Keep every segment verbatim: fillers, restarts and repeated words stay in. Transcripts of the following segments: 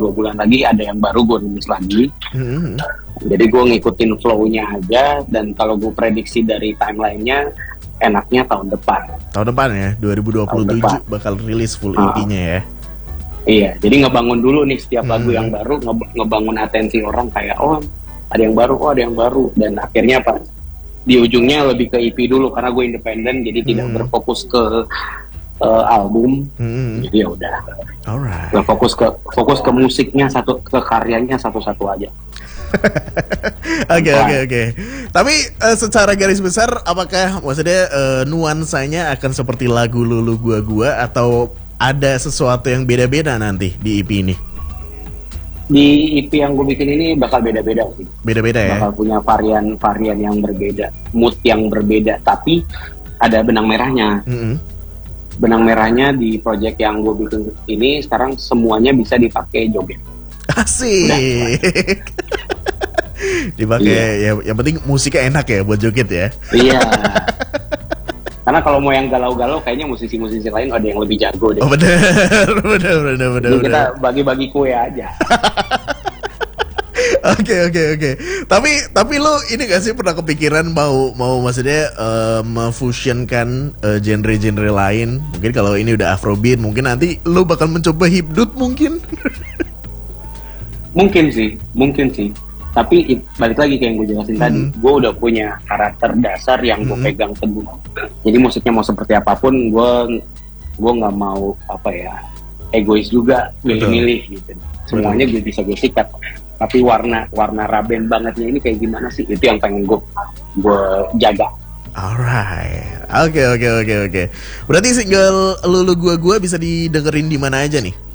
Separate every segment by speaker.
Speaker 1: dua bulan lagi ada yang baru gue rilis lagi. Mm-hmm. Jadi gue ngikutin flow-nya aja, dan kalau gue prediksi dari timeline-nya enaknya tahun depan.
Speaker 2: Tahun depan ya, dua ribu dua puluh tujuh bakal rilis full uh, E P-nya ya.
Speaker 1: Iya, jadi ngebangun dulu nih setiap hmm. lagu yang baru, nge- ngebangun atensi orang kayak oh ada yang baru, oh ada yang baru, dan akhirnya apa? Di ujungnya lebih ke E P dulu karena gue independen, jadi hmm. tidak berfokus ke uh, album. Hmm. Jadi ya udah.
Speaker 2: Alright.
Speaker 1: Nah, fokus ke fokus ke musiknya satu, ke karyanya satu-satu aja.
Speaker 2: Oke oke oke. Tapi uh, secara garis besar, apakah maksudnya uh, nuansanya akan seperti lagu Lulu Gua Gua atau ada sesuatu yang beda-beda nanti di E P ini?
Speaker 1: Di E P yang gue bikin ini bakal beda-beda sih.
Speaker 2: Beda-beda ya.
Speaker 1: Bakal punya varian-varian yang berbeda, mood yang berbeda. Tapi ada benang merahnya. Mm-hmm. Benang merahnya di project yang gue bikin ini sekarang semuanya bisa dipakai joget.
Speaker 2: Asik. Dipakai iya. ya, yang penting musiknya enak ya buat joget ya.
Speaker 1: Iya. Karena kalau mau yang galau-galau kayaknya musisi-musisi lain ada yang lebih jago deh.
Speaker 2: Oh benar, benar, benar, benar.
Speaker 1: Jadi kita bagi-bagi kue aja.
Speaker 2: Oke oke oke. Tapi tapi lo ini gak sih pernah kepikiran mau mau maksudnya uh, memfusionkan uh, genre-genre lain? Mungkin kalau ini udah Afrobeat, mungkin nanti lo bakal mencoba hipdut mungkin?
Speaker 1: Mungkin sih, mungkin sih. Tapi balik lagi kayak yang gue jelasin hmm. tadi, gue udah punya karakter dasar yang gue hmm. pegang teguh. Jadi musiknya mau seperti apapun, gue gue nggak mau apa ya egois juga, milih-milih gitu. Semuanya gue bisa gue sikat. Tapi warna warna Raben bangetnya ini kayak gimana sih? Itu yang pengen gue gue jaga.
Speaker 2: Alright, oke okay, oke okay, oke okay, oke. Okay. Berarti single Lulu Gua Gua bisa didengerin di mana aja nih?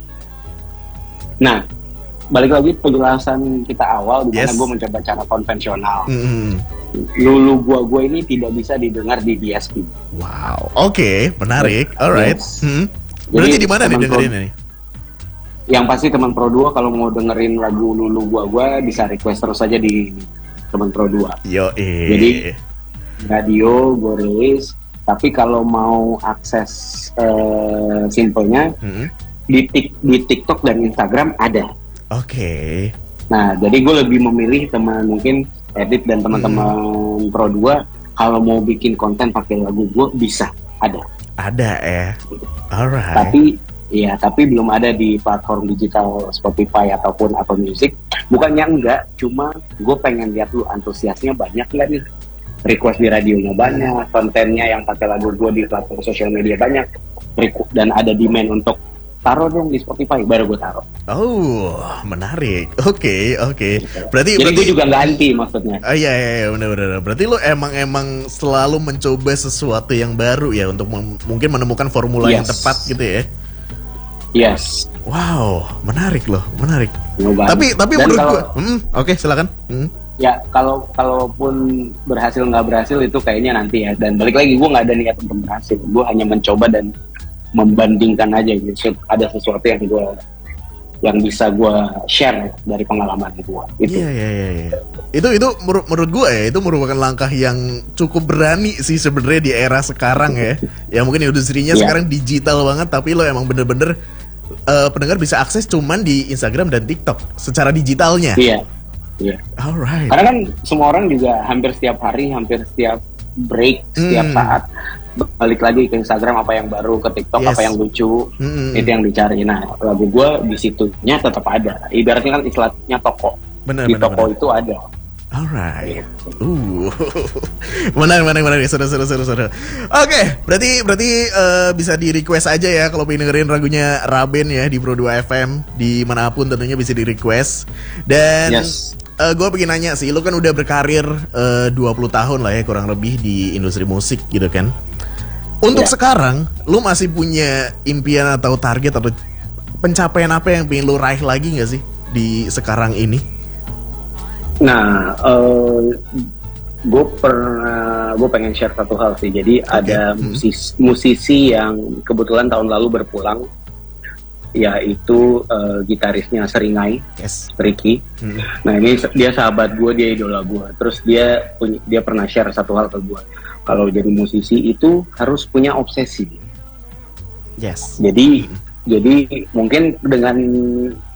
Speaker 1: Nah, balik lagi penjelasan kita awal di mana yes. gue mencoba cara konvensional. Mm-hmm. Lulu Gua Gua ini tidak bisa didengar di D S P.
Speaker 2: Wow, oke, okay, menarik. Alright.
Speaker 1: Yes.
Speaker 2: Hmm. Berarti di mana didengerin ini?
Speaker 1: Yang pasti teman Pro dua kalau mau dengerin lagu Lulu Gua Gua bisa request terus aja di teman Pro dua.
Speaker 2: Yo, eh.
Speaker 1: Jadi radio gue rilis, tapi kalau mau akses uh, simpelnya mm-hmm. di, tik, di TikTok dan Instagram ada.
Speaker 2: Oke. Okay.
Speaker 1: Nah, jadi gue lebih memilih teman mungkin edit dan teman-teman hmm. Pro dua kalau mau bikin konten pakai lagu gue bisa, ada.
Speaker 2: Ada ya. Alright.
Speaker 1: Tapi ya, tapi belum ada di platform digital Spotify ataupun Apple Music. Bukannya enggak, cuma gue pengen lihat lu antusiasnya banyak nggak nih. Request di radionya banyak, kontennya yang pakai lagu gue di platform sosial media banyak, dan ada demand untuk taruh dong di Spotify, baru gue taruh.
Speaker 2: Oh, menarik. Oke, okay, oke. Okay. Berarti
Speaker 1: jadi
Speaker 2: berarti...
Speaker 1: gue juga nggak anti maksudnya.
Speaker 2: Oh iya iya, iya benar-benar. Berarti lo emang emang selalu mencoba sesuatu yang baru ya untuk mem- mungkin menemukan formula yes. yang tepat gitu ya.
Speaker 1: Yes.
Speaker 2: Wow, menarik loh, menarik.
Speaker 1: Nyoba.
Speaker 2: Tapi tapi
Speaker 1: dan
Speaker 2: menurut
Speaker 1: kalau,
Speaker 2: gue, hmm, oke okay, silakan. Hmm.
Speaker 1: Ya kalau kalaupun berhasil nggak berhasil itu kayaknya nanti ya. Dan balik lagi gue nggak ada niat untuk berhasil. Gue hanya mencoba dan membandingkan aja gitu. Ada sesuatu yang gue yang bisa gue share dari pengalaman gue. Itu.
Speaker 2: Iya iya iya. Itu itu menurut menurut gue ya itu merupakan langkah yang cukup berani sih sebenarnya di era sekarang ya. Ya mungkin industrinya yeah. sekarang digital banget, tapi lo emang bener-bener uh, pendengar bisa akses cuman di Instagram dan TikTok secara digitalnya.
Speaker 1: Iya. Iya.
Speaker 2: Alright.
Speaker 1: Karena kan semua orang juga hampir setiap hari, hampir setiap break, setiap hmm. saat balik lagi ke Instagram apa yang baru, ke TikTok yes. apa yang lucu, hmm. itu yang dicari. Nah, lagu gue di situnya tetap ada. Ibaratnya kan istilahnya toko.
Speaker 2: Bener,
Speaker 1: di
Speaker 2: bener,
Speaker 1: toko
Speaker 2: bener.
Speaker 1: itu ada.
Speaker 2: Alright. Uh. Menarik, menarik, menarik. Seru, seru, seru, seru. Oke, okay, berarti berarti uh, bisa di request aja ya kalau pengen dengerin lagunya Raben ya di Pro dua F M dimanapun tentunya bisa di request. Dan
Speaker 1: yes.
Speaker 2: uh, gue pengen nanya sih, lu kan udah berkarir uh, dua puluh tahun lah ya kurang lebih di industri musik gitu kan. Untuk yeah. sekarang, lu masih punya impian atau target atau pencapaian apa yang pengen lu raih lagi nggak sih di sekarang ini?
Speaker 1: Nah, uh, gue pernah, gue pengen share satu hal sih. Jadi okay. ada musisi, musisi yang kebetulan tahun lalu berpulang, yaitu uh, gitarisnya Seringai,
Speaker 2: yes.
Speaker 1: Ricky. Hmm. Nah ini dia sahabat gue, dia idola gue. Terus dia punya, dia pernah share satu hal ke gue. Kalau jadi musisi itu harus punya obsesi.
Speaker 2: Yes.
Speaker 1: Jadi, hmm. jadi mungkin dengan